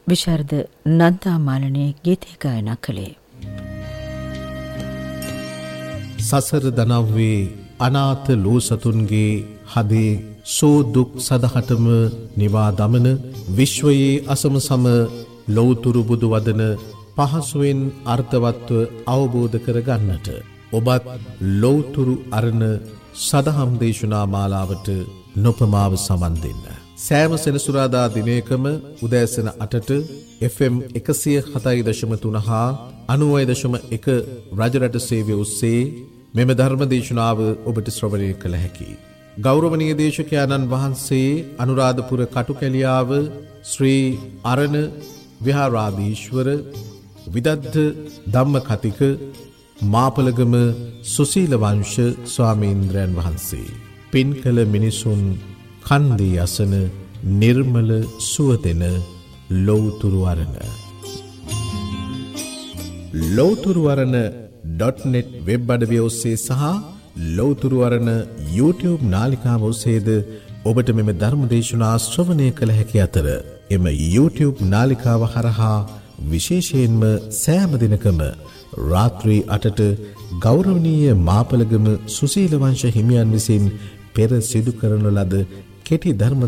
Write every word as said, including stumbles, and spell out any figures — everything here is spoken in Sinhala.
විශාරද නන්දා මාලනී ගීතය ගායනා කළේ. සසර දනව්වේ අනාථ ලෝසතුන්ගේ හදේ සෝ දුක් සදහටම නිවා දමන විශ්වයේ අසම සම ලෞතුරු බුදු වදන පහසුවෙන් අර්ථවත්ව අවබෝධ කර ගන්නට ඔබත් ලෞතුරු අරණ සදහම් දේශනා මාලාවට නොපමාව සමන් දෙන්න. සෑම සෙනසුරාදා දිනයකම උදෑසන අටට එෆ් එම් එකසිය හතයි දශම තුන හා අනූවයි දශම එක රජරට සේවය ඔස්සේ මෙම ධර්ම දේශනාව ඔබට ශ්‍රවණය කළ හැකියි. ගෞරවනීය දේශකයාණන් වහන්සේ අනුරාධපුර කටුකැලියාව ශ්‍රී අරණ විහාරාධීශ්වර විදග්ධ ධම්ම කතික මාපලගම සුසීල වංශ ස්වාමීන්ද්‍රයන් වහන්සේ පින් කළ මිනිසුන් කන්දී අසන නිර්මල සුවදෙන ලෞතුරු අරණ ලෞතුරු අරණ ඩොට් නෙට් වෙබ් අඩවිය ඔස්සේ සහ ලෞතුරු අරණ YouTube නාලිකාව ඔස්සේද ඔබට මෙම ධර්ම දේශනා ශ්‍රවණය කළ හැකි අතර එම YouTube නාලිකාව හරහා විශේෂයෙන්ම සෑම දිනකම රාත්‍රී අටට ගෞරවනීය මාපලගම සුසීල වංශ හිමියන් විසින් පෙර සිදු කරන ලද කෙටි ධර්ම